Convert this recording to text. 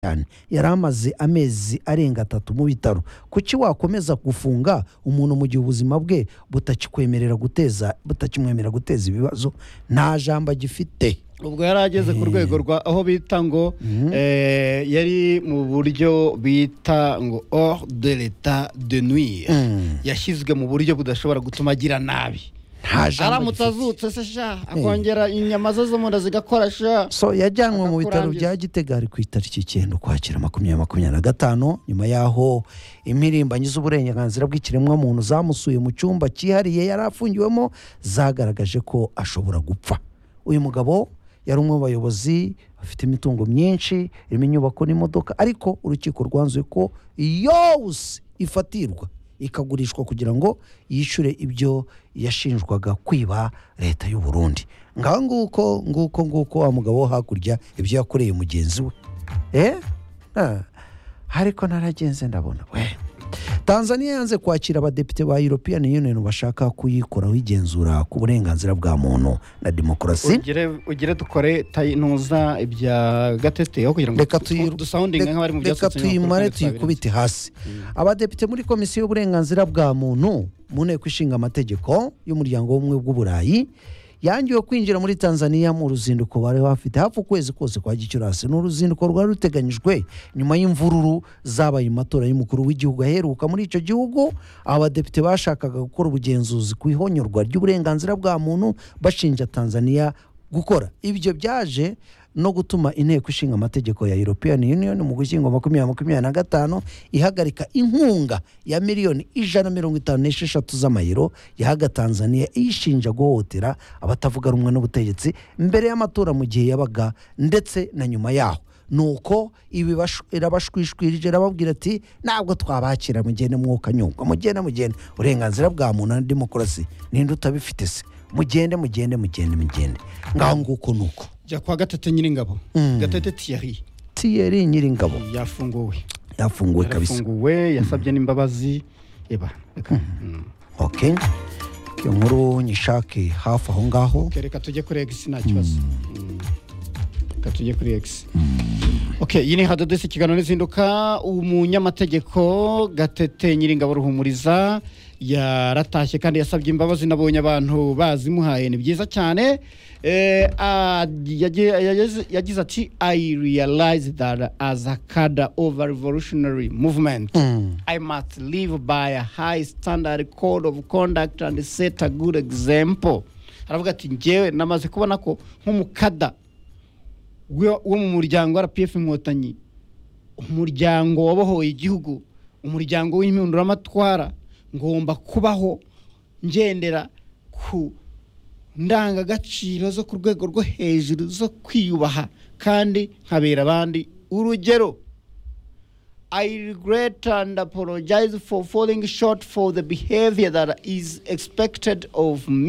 cyane yaramaze amezi arenga 3 mu bitaro. Kuki wakomeza gufunga umuntu mu gihe ubuzima bwe butakimwemerera guteza ibibazo nta jambo gifite? ubwo yarageze ku rwego rwa aho bita ngo yari mu buryo bita ngo hors de l'état de nuire, yashyizwe mu buryo budashobora gutuma agira nabi. aramutse azutse se sha akongera inyama zo mu nda zigakora sha. So yajyanwe mu bitaro bya Gitega ari ku itariki 9 Ukwakira 2025 nyuma yaho impirimbanyi z'uburenganzira bw'ikiremwa muntu zamusuye mu cyumba cyihariye yari afungiwemo zagaragaje ko ashobora gupfa. Uyu mugabo yari umwe mu bayobozi bafite imitungo myinshi irimo inyubako n'imodoka, ariko urukiko rwanzuye ko yose ifatirwa ikagurishwa kugira ngo yishyure ibyo yashinjwaga kwiba leta y'u Burundi. nguko wa mugabo wo hakurya ibyo yakoreye mugenzi we. Ariko naragenze ndabona we Tanzania yanze kwakira abadepite ba European Union bashaka kuyikoraho igenzura ku burenganzira bwa muntu na demokarasi. Ugire dukore tayinuza ibya gateteho kugira ngo dusounding nk'abari mu byatsi tuyimare tuyikubite hasi. Abadepite muri komisiyo y'uburenganzira bwa muntu mu nteko ishinga amategeko y'umuryango w'ubumwe bw'uburayi yangiwe kwinjira muri Tanzania mu ruzinduko bari bafite hafi ukwezi kose kwa Gicurasi. N'uruzinduko rwari ruteganyijwe nyuma y'imvururu zabaye matora y'umukuru w'igihugu aheruka muri icyo gihugu. Abadepite bashakaga gukora ubugenzuzi ku ihonyorwa ry'uburenganzira bwa muntu bashinja Tanzania gukora ibyo. Byaje no gutuma inteko ishinga amategeko ya European Union mu Gushyingo 2025 ihagarika inkunga ya miliyoni 156 z'amayero yahaga Tanzania ishinja guhotera abatavuga rumwe n'ubutegetsi mbere y'amatora mu gihe yabaga ndetse na nyuma yaho. Nuko ibi irabashwishwirije rababwira ati ntabwo twabakira mugende mwuka nyungwa mugende uburenganzira bwa muntu na demokarasi ninde utabifite se mugende ngaho nguko nuko jya kwa Gatete Nyiringabo. Gatete Thierry Nyiringabo yafunguwe kabisa, yasabye n'imbabazi okay. Iyo nkuru nyishake hafi aho ngaho. Reka tujye kuri X nta kibazo. Tujye kuri X. Okay, yini hadodese ikiganiro n'izinduka. Umunyamategeko Gatete Nyiringabo Ruhumuriza yaratashye kandi yasabye imbabazi. Nabonye abantu bazimuhaye ni byiza cyane. Yagize ati I realize that as a cadre of a revolutionary movement I must live by a high standard code of conduct and set a good example. Aravuga ati njyewe namaze kubona ko nk'umukada wo mu muryango RPF Inkotanyi, umuryango wabohoye igihugu, umuryango w'impinduramatwara, ngomba kubaho ngendera ku ndangagaciro zo ku rwego rwo hejuru zo kwiyubaha kandi nkabera abandi urugero. I regret and apologize for falling short for the behavior that is expected of me.